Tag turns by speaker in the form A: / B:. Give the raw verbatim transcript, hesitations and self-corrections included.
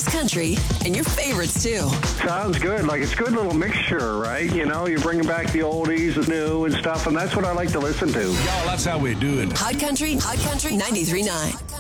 A: latest country and your favorites, too.
B: Sounds good. Like, it's a good little mixture, right? You know, you're bringing back the oldies, the new and stuff, and that's what I like to listen to.
C: Y'all, that's how we do it.
A: Hot Country, Hot Country ninety-three point nine.